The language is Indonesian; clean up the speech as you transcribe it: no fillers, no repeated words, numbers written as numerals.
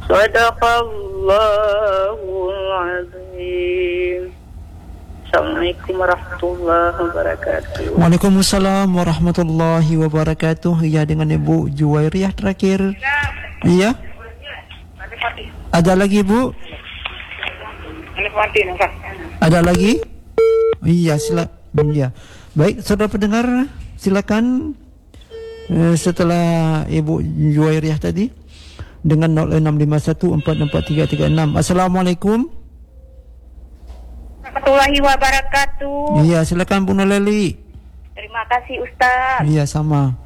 Sadaqallahul azim. Assalamualaikum warahmatullahi wabarakatuh. Waalaikumsalam warahmatullahi wabarakatuh. Ya, dengan Ibu Juwairiyah terakhir. Iya. Ada lagi, Bu? Ada lagi? Iya, iya. Baik, saudara pendengar, silakan setelah Ibu Juwairiyah tadi dengan 0651443336. Assalamualaikum Warahmatullahi wabarakatuh. Iya, silakan Bu Noleli. Terima kasih Ustaz. Iya, sama.